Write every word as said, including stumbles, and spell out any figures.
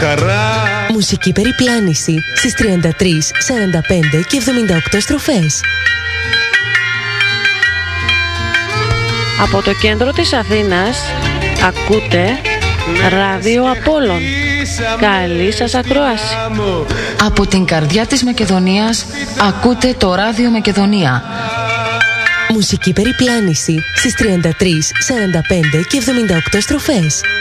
Χαρά. Μουσική περιπλάνηση στις τριάντα τρία, σαράντα πέντε και εβδομήντα οκτώ στροφές. Από το κέντρο της Αθήνας ακούτε Ράδιο Απόλλων. Καλή σας ακρόαση. Από την καρδιά της Μακεδονίας ακούτε το Ράδιο Μακεδονία. Μουσική περιπλάνηση στις τριάντα τρία, σαράντα πέντε και εβδομήντα οκτώ στροφές.